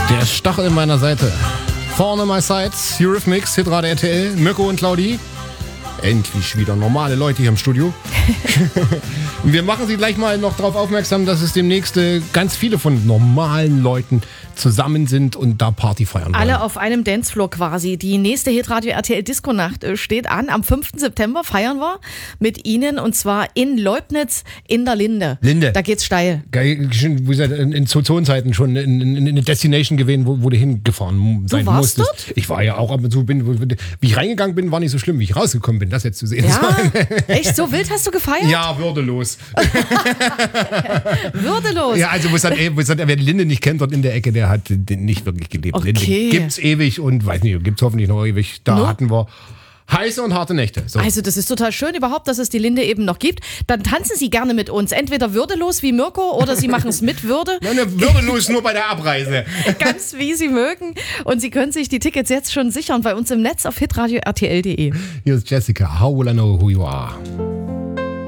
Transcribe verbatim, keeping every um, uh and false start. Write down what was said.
Der Stachel in meiner Seite. Vorne my sides, Eurythmics, Hitradio R T L, Mirko und Claudi. Endlich wieder normale Leute hier im Studio. Wir machen Sie gleich mal noch darauf aufmerksam, dass es demnächst äh, ganz viele von normalen Leuten zusammen sind und da Party feiern wollen. Alle auf einem Dancefloor quasi. Die nächste Hitradio R T L Disco-Nacht äh, steht an. Am fünften September feiern wir mit Ihnen und zwar in Leubnitz in der Linde. Linde. Da geht's steil. Geil, schon, wie gesagt, in, in Zonenzeiten schon in, in, in eine Destination gewesen, wo, wo du hingefahren sein du warst musstest. Dort? Ich war ja auch ab und zu, bin, wie ich reingegangen bin, war nicht so schlimm, wie ich rausgekommen bin, das jetzt zu sehen. Ja? Echt? So wild hast du gefeiert? Ja, würdelos. Würdelos? Ja, also muss dann, muss dann, wer Linde nicht kennt dort in der Ecke, der hat den nicht wirklich gelebt. Okay. Linde gibt's ewig und weiß nicht, gibt's hoffentlich noch ewig. Da no? hatten wir heiße und harte Nächte. So. Also das ist total schön überhaupt, dass es die Linde eben noch gibt. Dann tanzen Sie gerne mit uns. Entweder würdelos wie Mirko oder Sie machen es mit Würde. Nein, würdelos nur bei der Abreise. Ganz wie Sie mögen. Und Sie können sich die Tickets jetzt schon sichern bei uns im Netz auf hitradio R T L punkt de. Hier ist Jessica. How will I know who you are?